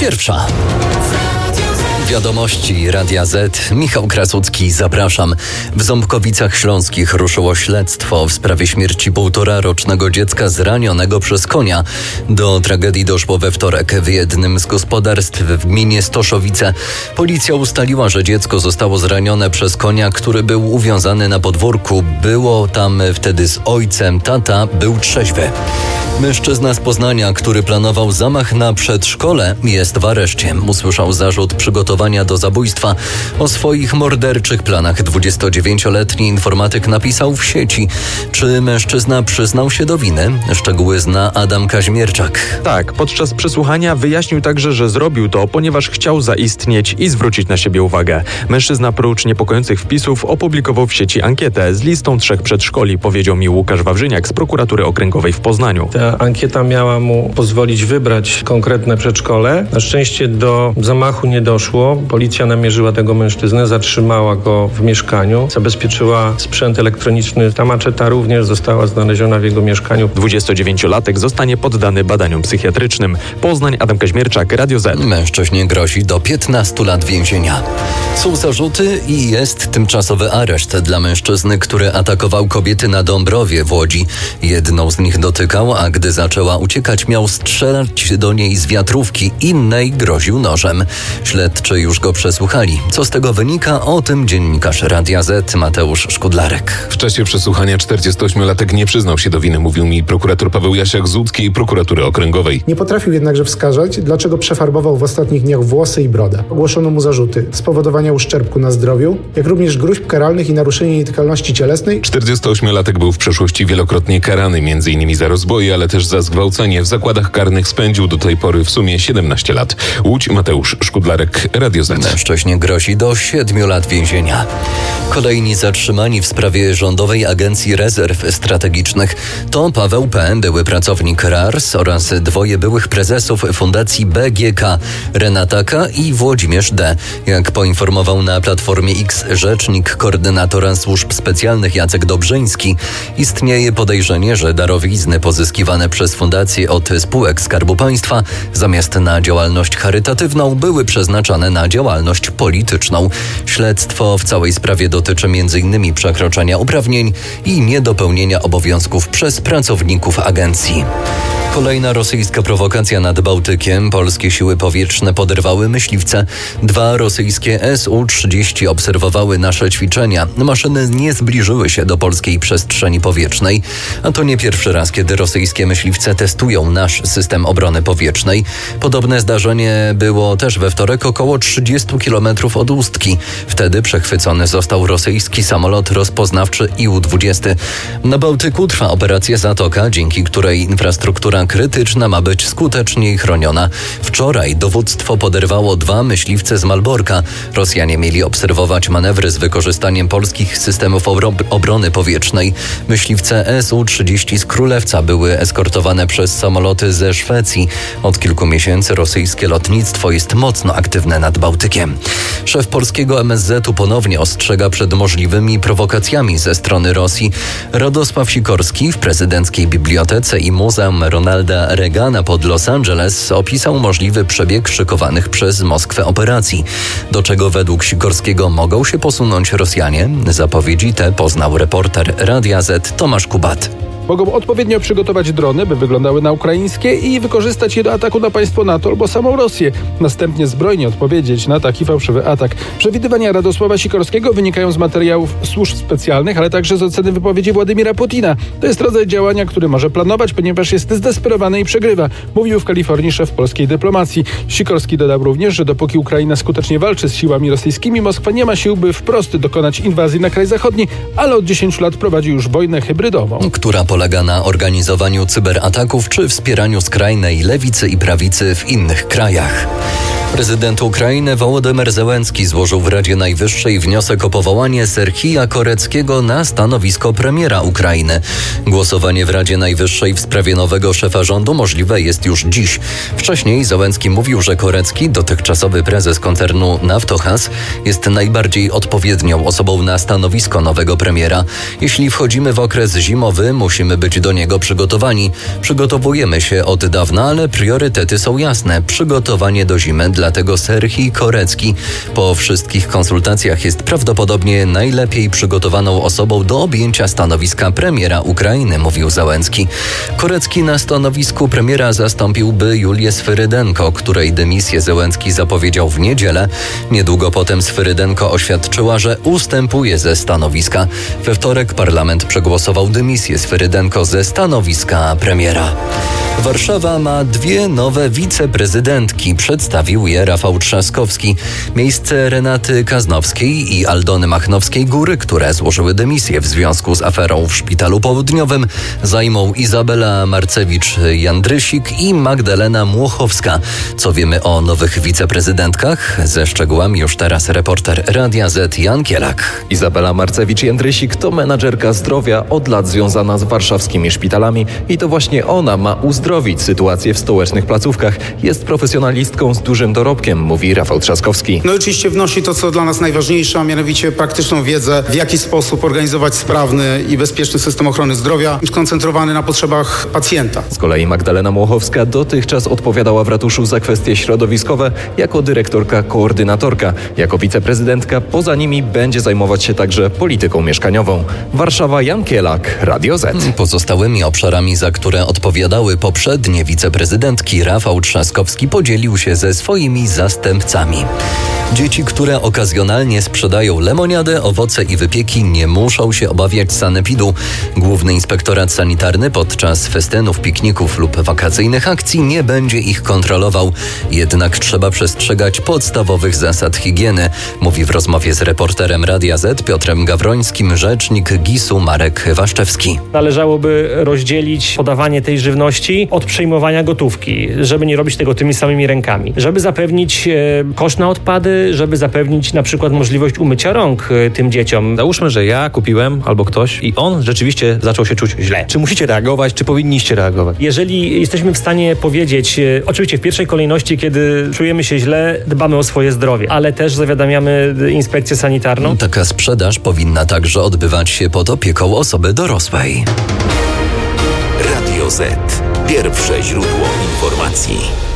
Pierwsza. Wiadomości Radia Z. Michał Krasucki, zapraszam. W Ząbkowicach Śląskich ruszyło śledztwo w sprawie śmierci 1,5-rocznego dziecka zranionego przez konia. Do tragedii doszło we wtorek w jednym z gospodarstw w gminie Stoszowice. Policja ustaliła, że dziecko zostało zranione przez konia, który był uwiązany na podwórku. Było tam wtedy z ojcem. Tata był trzeźwy. Mężczyzna z Poznania, który planował zamach na przedszkole, jest w areszcie. Usłyszał zarzut przygotowania do zabójstwa. O swoich morderczych planach 29-letni informatyk napisał w sieci. Czy mężczyzna przyznał się do winy? Szczegóły zna Adam Kaźmierczak. Tak, podczas przesłuchania wyjaśnił także, że zrobił to, ponieważ chciał zaistnieć i zwrócić na siebie uwagę. Mężczyzna prócz niepokojących wpisów opublikował w sieci ankietę z listą 3 przedszkoli, powiedział mi Łukasz Wawrzyniak z prokuratury okręgowej w Poznaniu. Ta ankieta miała mu pozwolić wybrać konkretne przedszkole. Na szczęście do zamachu nie doszło. Policja namierzyła tego mężczyznę, zatrzymała go w mieszkaniu, zabezpieczyła sprzęt elektroniczny. Ta maczeta również została znaleziona w jego mieszkaniu. 29-latek zostanie poddany badaniom psychiatrycznym. Poznań, Adam Kaźmierczak, Radio Z. Mężczyźnie grozi do 15 lat więzienia. Są zarzuty i jest tymczasowy areszt dla mężczyzny, który atakował kobiety na Dąbrowie w Łodzi. Jedną z nich dotykał, a gdy zaczęła uciekać, miał strzelać do niej z wiatrówki, innej groził nożem. Śledczy już go przesłuchali. Co z tego wynika? O tym dziennikarz Radia Z Mateusz Szkudlarek. W czasie przesłuchania 48-latek nie przyznał się do winy, mówił mi prokurator Paweł Jasiak z łódzkiej prokuratury okręgowej. Nie potrafił jednakże wskazać, dlaczego przefarbował w ostatnich dniach włosy i brodę. Ogłoszono mu zarzuty spowodowania uszczerbku na zdrowiu, jak również gróźb karalnych i naruszenia nietykalności cielesnej. 48-latek był w przeszłości wielokrotnie karany, m.in. za rozboje, ale też za zgwałcenie. W zakładach karnych spędził do tej pory w sumie 17 lat. Łódź, Mateusz Szkudlarek, Radio Z. Mężczyźnie grozi do 7 lat więzienia. Kolejni zatrzymani w sprawie Rządowej Agencji Rezerw Strategicznych to Paweł P., były pracownik RARS oraz 2 byłych prezesów Fundacji BGK, Renata K. i Włodzimierz D. Jak poinformował na Platformie X rzecznik koordynatora służb specjalnych Jacek Dobrzyński, istnieje podejrzenie, że darowizny pozyskiwane przez fundacje od spółek Skarbu Państwa zamiast na działalność charytatywną były przeznaczane na działalność polityczną. Śledztwo w całej sprawie dotyczy m.in. przekroczenia uprawnień i niedopełnienia obowiązków przez pracowników agencji. Kolejna rosyjska prowokacja nad Bałtykiem. Polskie siły powietrzne poderwały myśliwce. 2 rosyjskie Su-30 obserwowały nasze ćwiczenia. Maszyny nie zbliżyły się do polskiej przestrzeni powietrznej. A to nie pierwszy raz, kiedy rosyjskie myśliwce testują nasz system obrony powietrznej. Podobne zdarzenie było też we wtorek około 30 km od Ustki. Wtedy przechwycony został rosyjski samolot rozpoznawczy Ił-20. Na Bałtyku trwa operacja Zatoka, dzięki której infrastruktura krytyczna ma być skuteczniej chroniona. Wczoraj dowództwo poderwało 2 myśliwce z Malborka. Rosjanie mieli obserwować manewry z wykorzystaniem polskich systemów obrony powietrznej. Myśliwce Su-30 z Królewca były eskortowane przez samoloty ze Szwecji. Od kilku miesięcy rosyjskie lotnictwo jest mocno aktywne nad Bałtykiem. Szef polskiego MSZ-u ponownie ostrzega przed możliwymi prowokacjami ze strony Rosji. Radosław Sikorski w prezydenckiej bibliotece i Muzeum Ronalda Reagana pod Los Angeles opisał możliwy przebieg szykowanych przez Moskwę operacji. Do czego według Sikorskiego mogą się posunąć Rosjanie? Zapowiedzi te poznał reporter Radia Z Tomasz Kubat. Mogą odpowiednio przygotować drony, by wyglądały na ukraińskie i wykorzystać je do ataku na państwo NATO albo samą Rosję. Następnie zbrojnie odpowiedzieć na taki fałszywy atak. Przewidywania Radosława Sikorskiego wynikają z materiałów służb specjalnych, ale także z oceny wypowiedzi Władimira Putina. To jest rodzaj działania, który może planować, ponieważ jest zdesperowany i przegrywa, mówił w Kalifornii szef polskiej dyplomacji. Sikorski dodał również, że dopóki Ukraina skutecznie walczy z siłami rosyjskimi, Moskwa nie ma sił, by wprost dokonać inwazji na kraj zachodni, ale od 10 lat prowadzi już wojnę hybrydową, która polega na organizowaniu cyberataków czy wspieraniu skrajnej lewicy i prawicy w innych krajach. Prezydent Ukrainy Wołodymyr Zełenski złożył w Radzie Najwyższej wniosek o powołanie Serhija Koreckiego na stanowisko premiera Ukrainy. Głosowanie w Radzie Najwyższej w sprawie nowego szefa rządu możliwe jest już dziś. Wcześniej Zełenski mówił, że Korecki, dotychczasowy prezes koncernu Naftogaz, jest najbardziej odpowiednią osobą na stanowisko nowego premiera. Jeśli wchodzimy w okres zimowy, musimy być do niego przygotowani. Przygotowujemy się od dawna, ale priorytety są jasne. Przygotowanie do zimy, dlatego Serhij Korecki po wszystkich konsultacjach jest prawdopodobnie najlepiej przygotowaną osobą do objęcia stanowiska premiera Ukrainy, mówił Zełenski. Korecki na stanowisku premiera zastąpiłby Julię Swyrydenko, której dymisję Zełenski zapowiedział w niedzielę. Niedługo potem Swyrydenko oświadczyła, że ustępuje ze stanowiska. We wtorek parlament przegłosował dymisję Swyrydenko ze stanowiska premiera. Warszawa ma 2 nowe wiceprezydentki. Przedstawił je Rafał Trzaskowski. Miejsce Renaty Kaznowskiej i Aldony Machnowskiej-Góry, które złożyły dymisję w związku z aferą w Szpitalu Południowym, zajmą Izabela Marcewicz-Jandrysik i Magdalena Młochowska. Co wiemy o nowych wiceprezydentkach? Ze szczegółami już teraz reporter Radia Z Jan Kielak. Izabela Marcewicz-Jandrysik to menadżerka zdrowia od lat związana z warszawskimi szpitalami i to właśnie ona ma uzdrowić sytuację w stołecznych placówkach. Jest profesjonalistką z dużym dorobkiem, mówi Rafał Trzaskowski. No oczywiście wnosi to, co dla nas najważniejsze, a mianowicie praktyczną wiedzę, w jaki sposób organizować sprawny i bezpieczny system ochrony zdrowia, skoncentrowany na potrzebach pacjenta. Z kolei Magdalena Młochowska dotychczas odpowiadała w ratuszu za kwestie środowiskowe jako dyrektorka koordynatorka. Jako wiceprezydentka poza nimi będzie zajmować się także polityką mieszkaniową. Warszawa, Jan Kielak, Radio Z. Pozostałymi obszarami, za które odpowiadały poprzednie wiceprezydentki, Rafał Trzaskowski podzielił się ze swoimi zastępcami. Dzieci, które okazjonalnie sprzedają lemoniadę, owoce i wypieki, nie muszą się obawiać sanepidu. Główny Inspektorat Sanitarny podczas festynów, pikników lub wakacyjnych akcji nie będzie ich kontrolował. Jednak trzeba przestrzegać podstawowych zasad higieny, mówi w rozmowie z reporterem Radia Z Piotrem Gawrońskim rzecznik GIS-u Marek Waszczewski. Należałoby rozdzielić podawanie tej żywności od przejmowania gotówki, żeby nie robić tego tymi samymi rękami. Żeby zapewnić kosz na odpady, żeby zapewnić na przykład możliwość umycia rąk tym dzieciom. Załóżmy, że ja kupiłem albo ktoś i on rzeczywiście zaczął się czuć źle. Czy musicie reagować, czy powinniście reagować? Jeżeli jesteśmy w stanie powiedzieć, oczywiście w pierwszej kolejności, kiedy czujemy się źle, dbamy o swoje zdrowie, ale też zawiadamiamy inspekcję sanitarną. Taka sprzedaż powinna także odbywać się pod opieką osoby dorosłej. Radio Z. Pierwsze źródło informacji.